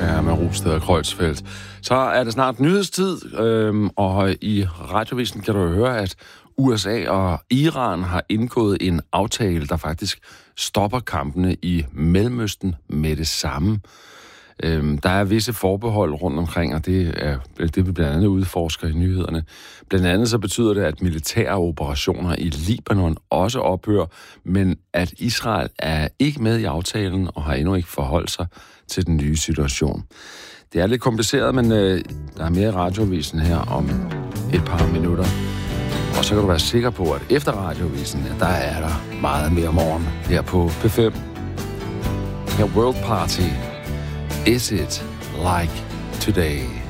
her med Rosted og Kreuzfeldt. Så er det snart nyhedstid, og i Radiovisen kan du høre, at USA og Iran har indgået en aftale, der faktisk stopper kampene i Mellemøsten med det samme. Der er visse forbehold rundt omkring, og det vi blandt andet udforsker i nyhederne. Blandt andet så betyder det, at militære operationer i Libanon også ophører, men at Israel er ikke med i aftalen og har endnu ikke forholdt sig til den nye situation. Det er lidt kompliceret, men der er mere i Radiovisen her om et par minutter. Og så kan du være sikker på, at efter Radiovisen, der er der meget mere morgen her på P5. Her World Party. Is it like today?